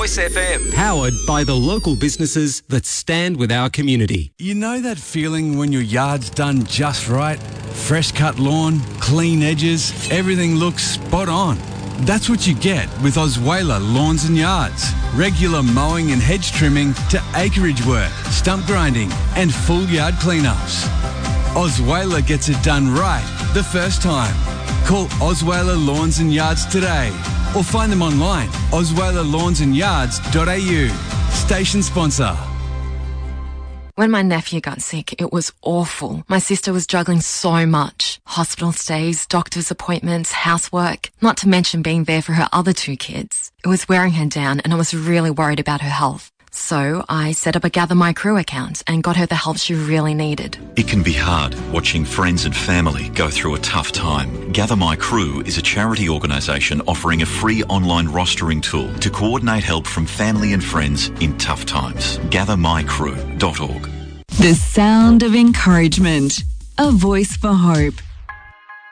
Voice FM. Powered by the local businesses that stand with our community. You know that feeling when your yard's done just right? Fresh cut lawn, clean edges, everything looks spot on. That's what you get with Osweiler Lawns and Yards. Regular mowing and hedge trimming to acreage work, stump grinding and full yard cleanups. Osweiler gets it done right the first time. Call Osweiler Lawns and Yards today or find them online, osweilerlawnsandYards.au. Station sponsor. When my nephew got sick, it was awful. My sister was juggling so much. Hospital stays, doctor's appointments, housework, not to mention being there for her other 2 kids. It was wearing her down and I was really worried about her health. So I set up a Gather My Crew account and got her the help she really needed. It can be hard watching friends and family go through a tough time. Gather My Crew is a charity organisation offering a free online rostering tool to coordinate help from family and friends in tough times. GatherMyCrew.org. The sound of encouragement. A voice for hope.